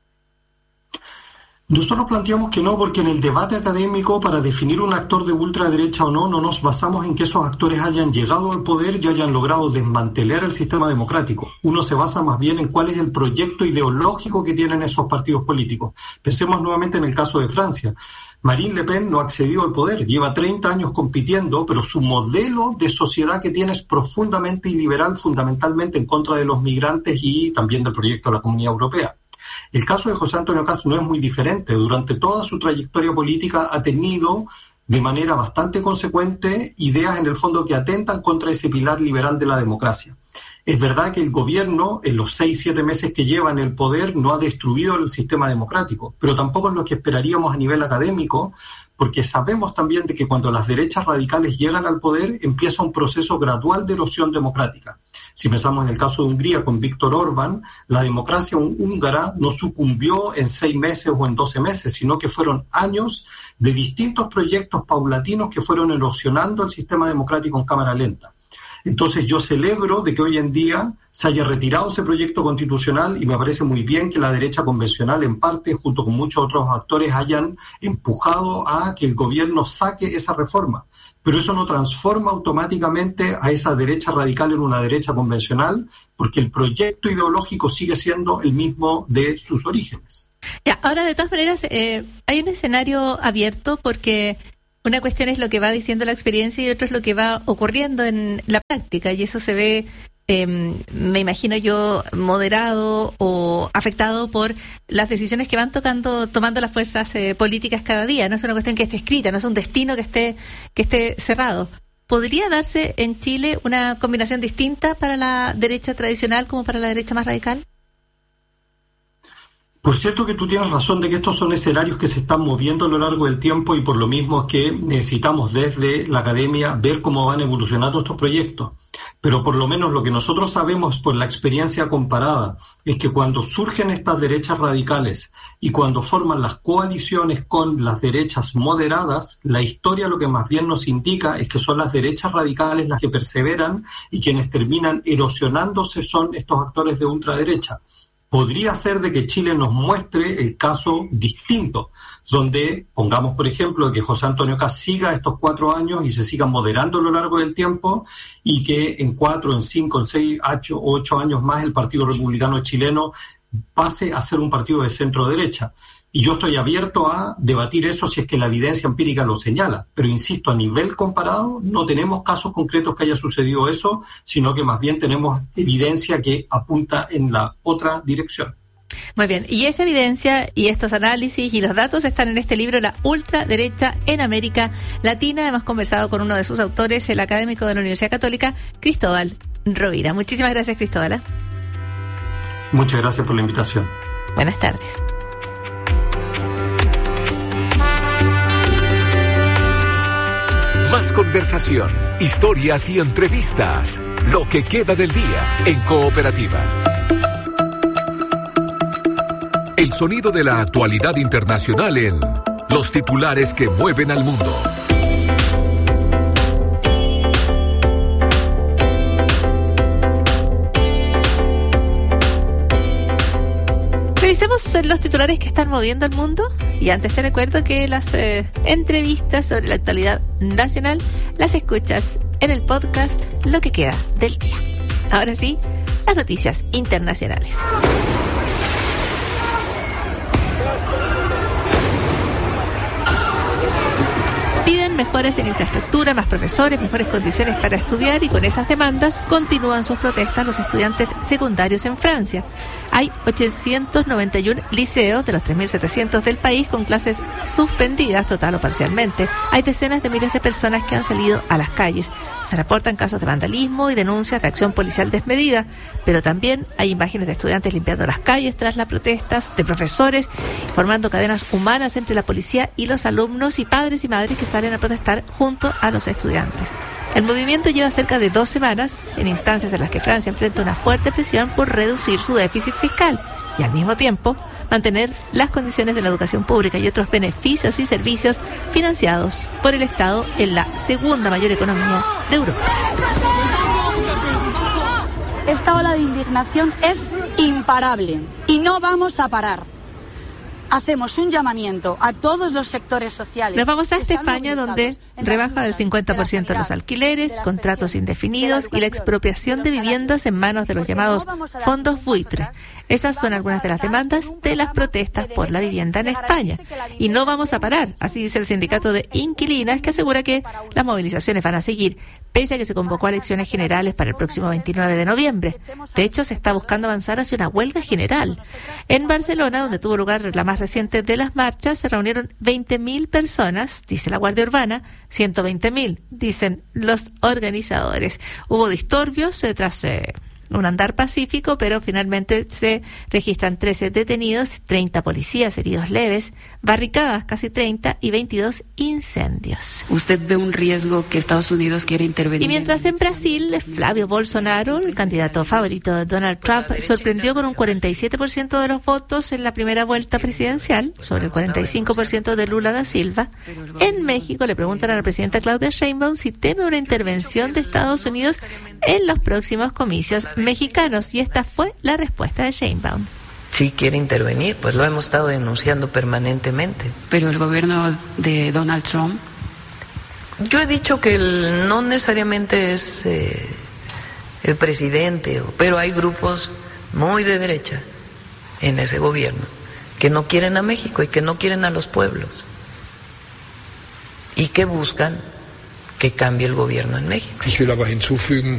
Nosotros planteamos que no, porque en el debate académico, para definir un actor de ultraderecha o no, no nos basamos en que esos actores hayan llegado al poder y hayan logrado desmantelar el sistema democrático. Uno se basa más bien en cuál es el proyecto ideológico que tienen esos partidos políticos. Pensemos nuevamente en el caso de Francia. Marine Le Pen no accedió al poder, lleva treinta años compitiendo, pero su modelo de sociedad que tiene es profundamente iliberal, fundamentalmente en contra de los migrantes y también del proyecto de la Comunidad Europea. El caso de José Antonio Caz no es muy diferente. Durante toda su trayectoria política ha tenido de manera bastante consecuente ideas en el fondo que atentan contra ese pilar liberal de la democracia. Es verdad que el gobierno, en los seis, siete meses que lleva en el poder, no ha destruido el sistema democrático, pero tampoco es lo que esperaríamos a nivel académico, porque sabemos también de que cuando las derechas radicales llegan al poder, empieza un proceso gradual de erosión democrática. Si pensamos en el caso de Hungría con Víctor Orbán, la democracia húngara no sucumbió en seis meses o en doce meses, sino que fueron años de distintos proyectos paulatinos que fueron erosionando el sistema democrático en cámara lenta. Entonces yo celebro de que hoy en día se haya retirado ese proyecto constitucional y me parece muy bien que la derecha convencional en parte, junto con muchos otros actores, hayan empujado a que el gobierno saque esa reforma. Pero eso no transforma automáticamente a esa derecha radical en una derecha convencional, porque el proyecto ideológico sigue siendo el mismo de sus orígenes. Ya, ahora, de todas maneras, eh, hay un escenario abierto porque una cuestión es lo que va diciendo la experiencia y otra es lo que va ocurriendo en la práctica, y eso se ve, eh, me imagino yo, moderado o afectado por las decisiones que van tocando, tomando las fuerzas eh, políticas cada día. No es una cuestión que esté escrita, no es un destino que esté, que esté cerrado. ¿Podría darse en Chile una combinación distinta para la derecha tradicional como para la derecha más radical? Por cierto que tú tienes razón de que estos son escenarios que se están moviendo a lo largo del tiempo y por lo mismo es que necesitamos desde la academia ver cómo van evolucionando estos proyectos. Pero por lo menos lo que nosotros sabemos por la experiencia comparada es que cuando surgen estas derechas radicales y cuando forman las coaliciones con las derechas moderadas, la historia lo que más bien nos indica es que son las derechas radicales las que perseveran y quienes terminan erosionándose son estos actores de ultraderecha. Podría ser de que Chile nos muestre el caso distinto, donde pongamos, por ejemplo, que José Antonio Caz siga estos cuatro años y se siga moderando a lo largo del tiempo y que en cuatro, en cinco, en seis, ocho, ocho años más el Partido Republicano Chileno pase a ser un partido de centro-derecha. Y yo estoy abierto a debatir eso si es que la evidencia empírica lo señala. Pero insisto, a nivel comparado no tenemos casos concretos que haya sucedido eso, sino que más bien tenemos evidencia que apunta en la otra dirección. Muy bien, y esa evidencia y estos análisis y los datos están en este libro, La ultraderecha en América Latina. Hemos conversado con uno de sus autores, el académico de la Universidad Católica, Cristóbal Rovira. Muchísimas gracias, Cristóbal. Muchas gracias por la invitación. Buenas tardes. Más conversación, historias y entrevistas. Lo que queda del día en Cooperativa. El sonido de la actualidad internacional en los titulares que mueven al mundo. Revisemos los titulares que están moviendo el mundo y antes te recuerdo que las eh, entrevistas sobre la actualidad nacional las escuchas en el podcast Lo que queda del día. Ahora sí, las noticias internacionales. Piden mejoras en infraestructura, más profesores, mejores condiciones para estudiar y con esas demandas continúan sus protestas los estudiantes secundarios en Francia. Hay ochocientos noventa y uno liceos de los tres mil setecientos del país con clases suspendidas total o parcialmente. Hay decenas de miles de personas que han salido a las calles. Se reportan casos de vandalismo y denuncias de acción policial desmedida, pero también hay imágenes de estudiantes limpiando las calles tras las protestas, de profesores formando cadenas humanas entre la policía y los alumnos y padres y madres que salen a protestar junto a los estudiantes. El movimiento lleva cerca de dos semanas en instancias en las que Francia enfrenta una fuerte presión por reducir su déficit fiscal y al mismo tiempo mantener las condiciones de la educación pública y otros beneficios y servicios financiados por el Estado en la segunda mayor economía de Europa. Esta ola de indignación es imparable y no vamos a parar. Hacemos un llamamiento a todos los sectores sociales. Nos vamos hasta España, donde rebaja del cincuenta por ciento los alquileres, contratos indefinidos y la expropiación de viviendas en manos de los llamados fondos buitre. Esas son algunas de las demandas de las protestas por la vivienda en España. Y no vamos a parar, así dice el sindicato de inquilinas, que asegura que las movilizaciones van a seguir, pese a que se convocó a elecciones generales para el próximo veintinueve de noviembre. De hecho, se está buscando avanzar hacia una huelga general. En Barcelona, donde tuvo lugar la más reciente de las marchas, se reunieron veinte mil personas, dice la Guardia Urbana, ciento veinte mil, dicen los organizadores. Hubo disturbios eh, tras... Eh, un andar pacífico, pero finalmente se registran trece detenidos, treinta policías heridos leves, barricadas casi treinta y veintidós incendios. ¿Usted ve un riesgo que Estados Unidos quiera intervenir? Y mientras en Brasil, Flavio Bolsonaro, el candidato favorito de Donald Trump, sorprendió con un cuarenta y siete por ciento de los votos en la primera vuelta presidencial, sobre el cuarenta y cinco por ciento de Lula da Silva. En México le preguntan a la presidenta Claudia Sheinbaum si teme una intervención de Estados Unidos en los próximos comicios mexicanos, y esta fue la respuesta de Sheinbaum. Sí quiere intervenir, pues lo hemos estado denunciando permanentemente. Pero el gobierno de Donald Trump... Yo he dicho que el, no necesariamente es eh, el presidente, pero hay grupos muy de derecha en ese gobierno que no quieren a México y que no quieren a los pueblos y que buscan que cambie el gobierno en México. Ich will aber hinzufügen,